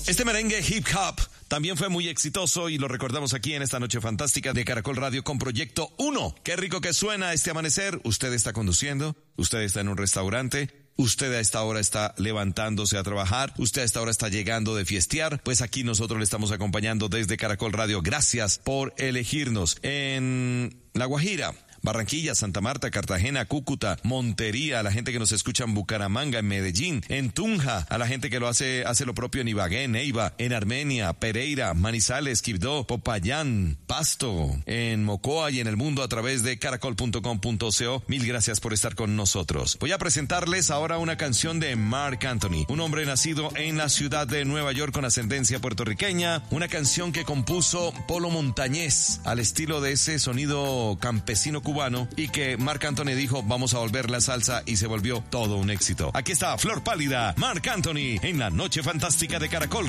Este merengue hip hop también fue muy exitoso y lo recordamos aquí en esta noche fantástica de Caracol Radio con Proyecto 1. Qué rico que suena este amanecer. Usted está conduciendo, usted está en un restaurante, usted a esta hora está levantándose a trabajar, usted a esta hora está llegando de fiestear, pues aquí nosotros le estamos acompañando desde Caracol Radio. Gracias por elegirnos. En La Guajira, Barranquilla, Santa Marta, Cartagena, Cúcuta, Montería, a la gente que nos escucha en Bucaramanga, en Medellín, en Tunja, a la gente que lo hace lo propio en Ibagué, Neiva, en Armenia, Pereira, Manizales, Quibdó, Popayán, Pasto, en Mocoa y en el mundo a través de caracol.com.co. Mil gracias por estar con nosotros. Voy a presentarles ahora una canción de Marc Anthony, un hombre nacido en la ciudad de Nueva York con ascendencia puertorriqueña, una canción que compuso Polo Montañés al estilo de ese sonido campesino cubano y que Marc Anthony dijo, vamos a volver la salsa, y se volvió todo un éxito. Aquí está Flor Pálida, Marc Anthony en la noche fantástica de Caracol